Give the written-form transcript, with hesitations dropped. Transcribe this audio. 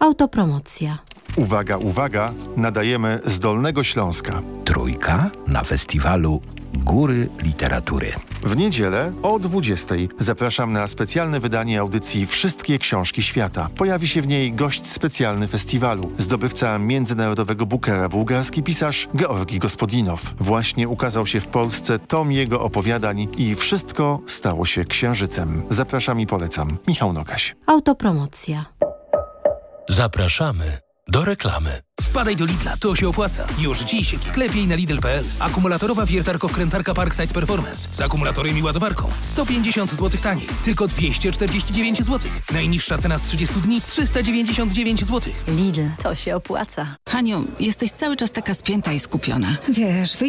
Autopromocja. Uwaga, uwaga, nadajemy z Dolnego Śląska. Trójka na festiwalu Góry Literatury. W niedzielę o 20:00 zapraszam na specjalne wydanie audycji Wszystkie książki świata. Pojawi się w niej gość specjalny festiwalu, zdobywca międzynarodowego Bookera, bułgarski pisarz Georgi Gospodinow. Właśnie ukazał się w Polsce tom jego opowiadań i wszystko stało się księżycem. Zapraszam i polecam. Michał Nogaś. Autopromocja. Zapraszamy do reklamy. Wpadaj do Lidla, to się opłaca. Już dziś w sklepie i na Lidl.pl. Akumulatorowa wiertarko-wkrętarka Parkside Performance z akumulatorem i ładowarką. 150 zł taniej. Tylko 249 zł. Najniższa cena z 30 dni 399 zł. Lidl, to się opłaca. Haniu, jesteś cały czas taka spięta i skupiona. Wiesz,